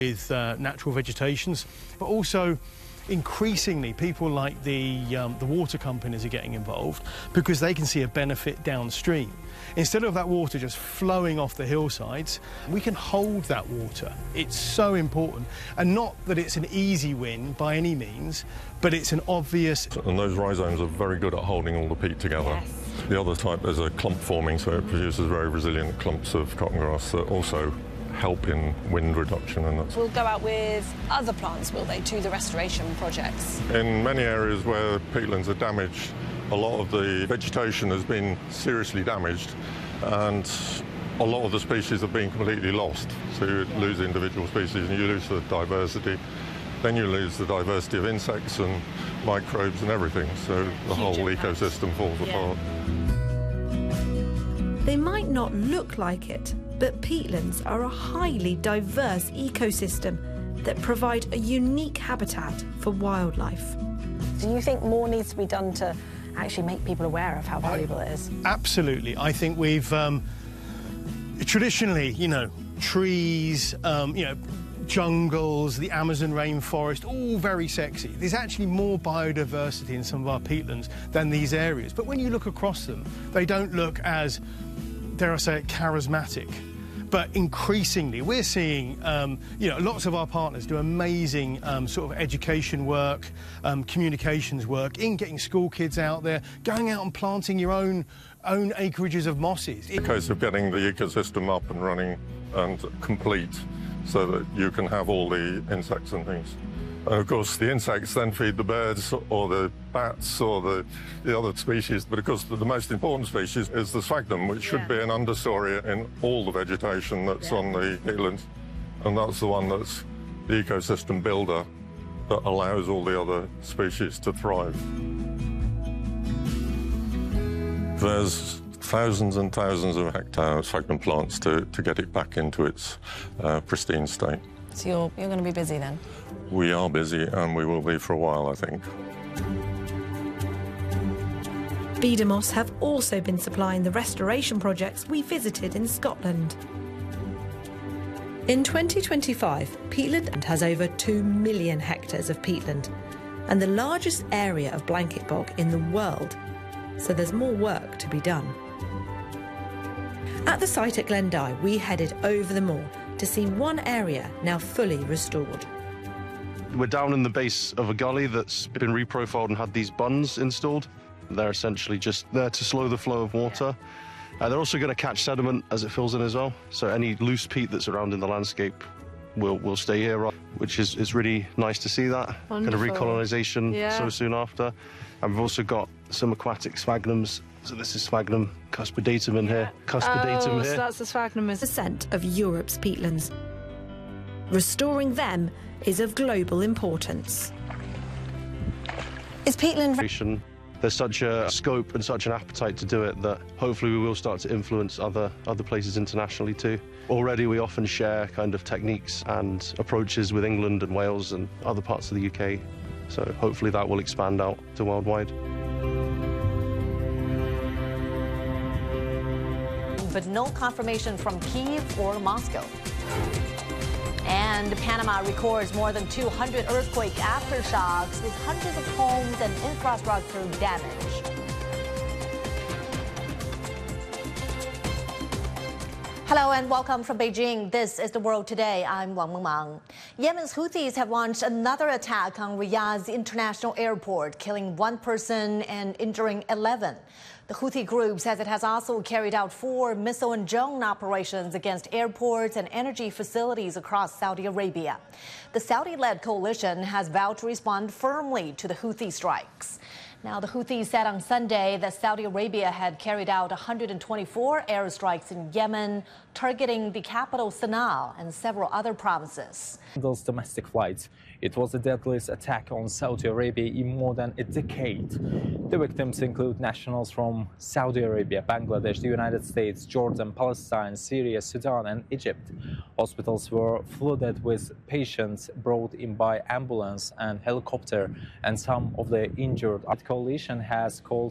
with natural vegetations, but also increasingly people like the water companies are getting involved because they can see a benefit downstream. Instead of that water just flowing off the hillsides, we can hold that water. It's so important, and not that it's an easy win by any means, but it's an obvious... And those rhizomes are very good at holding all the peat together. Yes. The other type is a clump forming, so it produces very resilient clumps of cotton grass that also help in wind reduction. And that's... We'll go out with other plants, will they, to the restoration projects? In many areas where peatlands are damaged, a lot of the vegetation has been seriously damaged, and a lot of the species have been completely lost. So you lose individual species and you lose the diversity. Then you lose the diversity of insects and microbes and everything, so the whole ecosystem falls apart. They might not look like it, but peatlands are a highly diverse ecosystem that provide a unique habitat for wildlife. Do you think more needs to be done to actually make people aware of how valuable it is? Absolutely. I think we've traditionally, trees, jungles, the Amazon rainforest, all very sexy. There's actually more biodiversity in some of our peatlands than these areas. But when you look across them, they don't look as, dare I say it, charismatic. But increasingly, we're seeing, lots of our partners do amazing sort of education work, communications work, in getting school kids out there, going out and planting your own acreages of mosses. It's a case of getting the ecosystem up and running and complete so that you can have all the insects and things. And of course, the insects then feed the birds or the bats or the other species, but of course the most important species is the sphagnum, which should be an understory in all the vegetation that's on the peatlands. And that's the one that's the ecosystem builder that allows all the other species to thrive. There's thousands and thousands of hectare sphagnum plants to get it back into its pristine state. So you're going to be busy then? We are busy, and we will be for a while, I think. Bedemos have also been supplying the restoration projects we visited in Scotland. In 2025, Peatland has over 2 million hectares of peatland and the largest area of blanket bog in the world, so there's more work to be done. At the site at Glendive, we headed over the moor to see one area now fully restored. We're down in the base of a gully that's been reprofiled and had these bunds installed. They're essentially just there to slow the flow of water. They're also going to catch sediment as it fills in as well, so any loose peat that's around in the landscape will stay here, which is really nice to see that. Wonderful. Kind of recolonisation so soon after. And we've also got some aquatic sphagnums. So this is Sphagnum cuspidatum in here. Cuspidatum here. So that's the sphagnum. % of Europe's peatlands. Restoring them is of global importance. Is peatland... There's such a scope and such an appetite to do it that hopefully we will start to influence other places internationally too. Already we often share kind of techniques and approaches with England and Wales and other parts of the UK. So hopefully that will expand out to worldwide. But no confirmation from Kyiv or Moscow. And Panama records more than 200 earthquake aftershocks with hundreds of homes and infrastructure damage. Hello and welcome from Beijing. This is The World Today. I'm Wang Mengmang. Yemen's Houthis have launched another attack on Riyadh's international airport, killing 1 person and injuring 11. The Houthi group says it has also carried out 4 missile and drone operations against airports and energy facilities across Saudi Arabia. The Saudi-led coalition has vowed to respond firmly to the Houthi strikes. Now, the Houthis said on Sunday that Saudi Arabia had carried out 124 airstrikes in Yemen, targeting the capital Sana'a and several other provinces. Those domestic flights. It was the deadliest attack on Saudi Arabia in more than a decade. The victims include nationals from Saudi Arabia, Bangladesh, the United States, Jordan, Palestine, Syria, Sudan, and Egypt. Hospitals were flooded with patients brought in by ambulance and helicopter, and some of the injured. The coalition has called